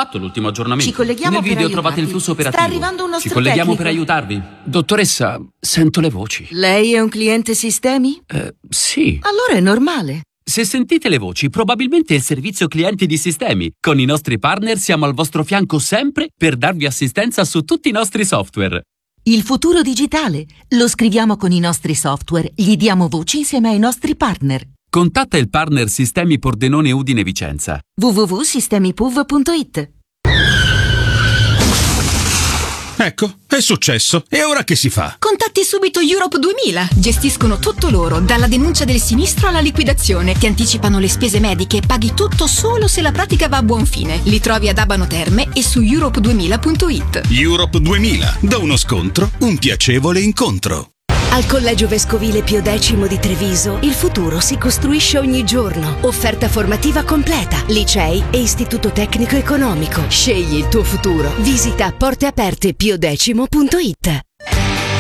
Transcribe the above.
fatto l'ultimo aggiornamento. Ci colleghiamo Nel video per trovate il aiutarvi. flusso operativo. Sta arrivando un nostro Ci colleghiamo tecnico. per aiutarvi. Dottoressa, sento le voci. Lei è un cliente sistemi? Sì. Allora è normale. Se sentite le voci, probabilmente è il servizio clienti di Sistemi. Con i nostri partner siamo al vostro fianco sempre per darvi assistenza su tutti i nostri software. Il futuro digitale lo scriviamo con i nostri software, gli diamo voce insieme ai nostri partner. Contatta il partner Sistemi Pordenone Udine Vicenza. www.sistemipuv.it. Ecco, è successo. E ora che si fa? Contatti subito Europe 2000. Gestiscono tutto loro, dalla denuncia del sinistro alla liquidazione. Ti anticipano le spese mediche e paghi tutto solo se la pratica va a buon fine. Li trovi ad Abano Terme e su europe2000.it. Europe 2000. Da uno scontro, un piacevole incontro. Al Collegio Vescovile Pio X di Treviso il futuro si costruisce ogni giorno. Offerta formativa completa, licei e istituto tecnico economico. Scegli il tuo futuro. Visita porteapertepiodecimo.it.